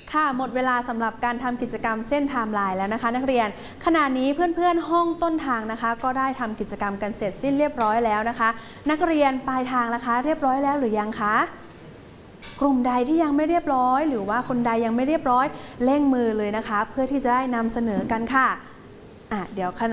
ค่ะหมดเวลาสำหรับการทำกิจกรรมเส้นไทม์ไลน์แล้วนะคะนักเรียนขณะนี้เพื่อนๆห้องต้นทางนะคะก็ได้ทำกิจกรรมกันเสร็จสิ้นเรียบร้อยแล้วนะคะนักเรียนปลายทางนะคะเรียบร้อยแล้วหรือยังคะกลุ่มใดที่ยังไม่เรียบร้อยหรือว่าคนใดยังไม่เรียบร้อยเร่งมือเลยนะคะเพื่อที่จะได้นำเสนอกันค่ะเดี๋ยว